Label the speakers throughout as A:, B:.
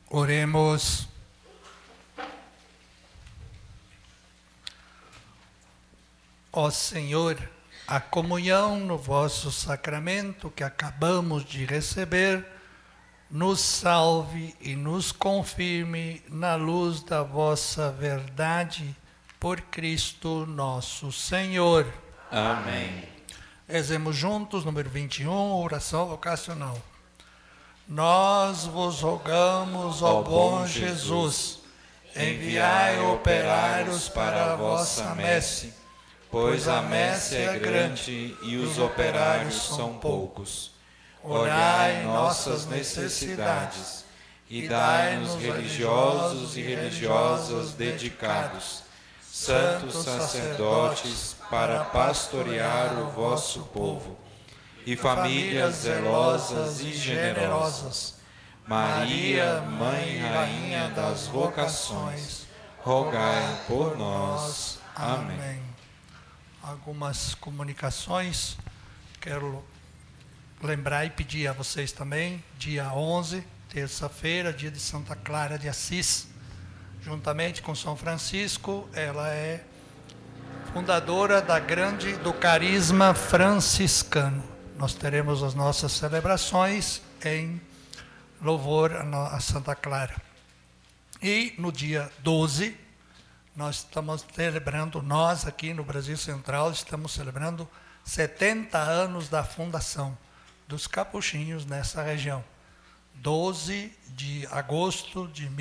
A: Oremos. Ó Senhor, a comunhão no vosso sacramento que acabamos de receber, nos salve e nos confirme na luz da vossa verdade, por Cristo nosso Senhor.
B: Amém.
A: Rezemos juntos, número 21, oração vocacional. Nós vos rogamos, ó bom Jesus, enviai operários para a vossa messe, pois a messe é grande e os operários são poucos. Olhai nossas necessidades e dai-nos religiosos e religiosas dedicados, santos sacerdotes para pastorear o vosso povo, e famílias zelosas e generosas. Maria, Mãe e Rainha das vocações, rogai por nós. Amém. Algumas comunicações, quero lembrar e pedir a vocês também, dia 11, terça-feira, dia de Santa Clara de Assis, juntamente com São Francisco, ela é fundadora do carisma franciscano. Nós teremos as nossas celebrações em louvor a Santa Clara. E no dia 12, nós estamos celebrando, nós aqui no Brasil Central, estamos celebrando 70 anos da fundação dos capuchinhos nessa região. 12 de agosto de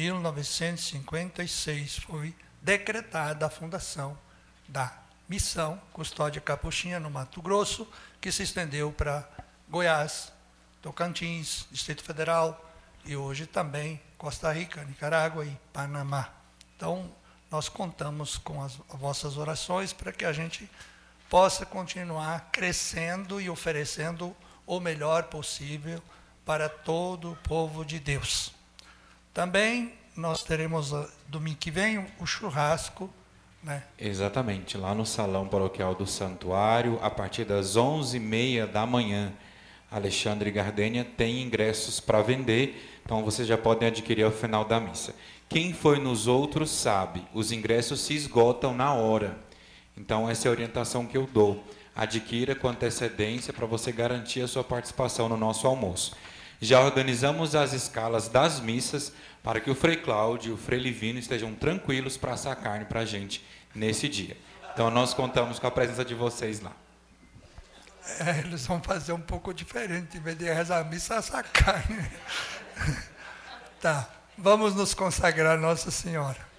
A: 1956 foi decretada a fundação da missão Custódia Capuchinha no Mato Grosso, que se estendeu para Goiás, Tocantins, Distrito Federal e hoje também Costa Rica, Nicarágua e Panamá. Então, nós contamos com as vossas orações para que a gente possa continuar crescendo e oferecendo o melhor possível para todo o povo de Deus. Também nós teremos domingo que vem o churrasco, né?
B: Exatamente, lá no Salão Paroquial do Santuário, a partir das 11h30 da manhã. Alexandre Gardênia tem ingressos para vender, então vocês já podem adquirir ao final da missa. Quem foi nos outros sabe, os ingressos se esgotam na hora. Então essa é a orientação que eu dou. Adquira com antecedência para você garantir a sua participação no nosso almoço. Já organizamos as escalas das missas para que o Frei Cláudio e o Frei Livino estejam tranquilos para assar carne para a gente nesse dia. Então nós contamos com a presença de vocês lá.
A: Eles vão fazer um pouco diferente, em vez de rezar a missa, assar carne. Tá, vamos nos consagrar a Nossa Senhora.